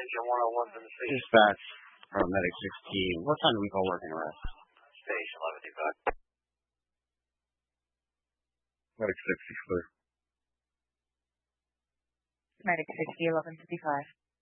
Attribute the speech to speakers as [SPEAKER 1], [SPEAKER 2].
[SPEAKER 1] Engine 101 from the station.
[SPEAKER 2] Dispatch, Medic 16. What time do we call working arrest?
[SPEAKER 1] Station 1125.
[SPEAKER 2] Medic 60, clear.
[SPEAKER 3] Medic 60, 1155.